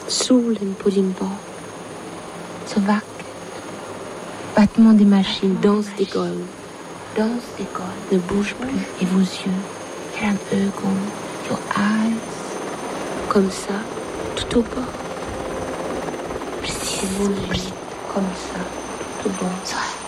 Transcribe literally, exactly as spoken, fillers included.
Solen på din bak. Så vackert. Battement des machines, danse des golv. Danse des golv. Ne bouge plus. Et vos yeux. Eran ögon. Your eyes. Comme ça. Tout au bas. Precis. Comme ça. Tout au bas.